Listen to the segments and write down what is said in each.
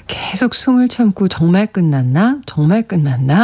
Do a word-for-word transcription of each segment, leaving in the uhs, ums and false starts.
계속 숨을 참고 정말 끝났나? 정말 끝났나?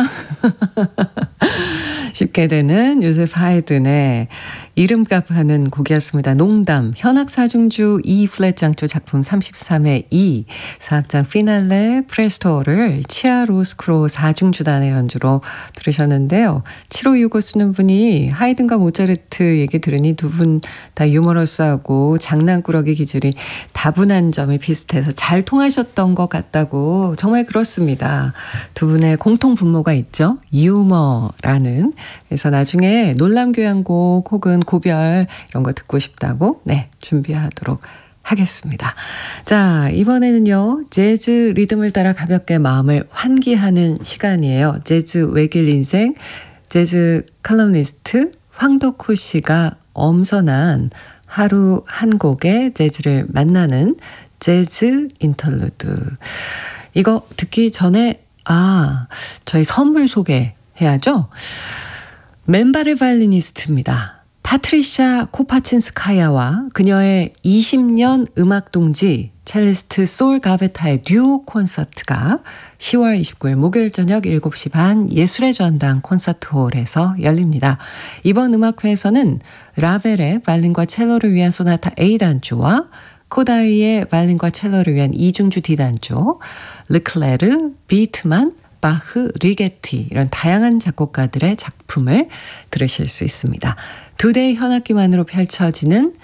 싶게 되는 요셉 하이든의 이름값 하는 곡이었습니다. 농담, 현악사중주 이 플랫 장조 작품 삼십삼의 이, 사악장 피날레 프레스토를 치아 로스크로 사중주단의 연주로 들으셨는데요. 칠오육오 쓰는 분이 하이든과 모차르트 얘기 들으니 두 분 다 유머러스하고 장난꾸러기 기질이 다분한 점이 비슷해서 잘 통하셨던 것 같다고. 정말 그렇습니다. 두 분의 공통 분모가 있죠. 유머라는. 그래서 나중에 놀람교향곡 혹은 고별 이런 거 듣고 싶다고 네 준비하도록 하겠습니다. 자, 이번에는요. 재즈 리듬을 따라 가볍게 마음을 환기하는 시간이에요. 재즈 외길 인생, 재즈 칼럼니스트 황덕호 씨가 엄선한 하루 한 곡의 재즈를 만나는 재즈 인터루드. 이거 듣기 전에 아, 저희 선물 소개해야죠. 맨발의 바이올리니스트입니다. 파트리샤 코파친스카야와 그녀의 이십 년 음악 동지 첼리스트 솔 가베타의 듀오 콘서트가 시월 이십구일 목요일 저녁 일곱 시 반 예술의 전당 콘서트홀에서 열립니다. 이번 음악회에서는 라벨의 바이올린과 첼로를 위한 소나타 A 단조와 코다이의 바이올린과 첼로를 위한 이중주 D 단조, 르클레르, 비트만, 바흐, 리게티 이런 다양한 작곡가들의 작품을 들으실 수 있습니다. 두 대의 현악기만으로 펼쳐지는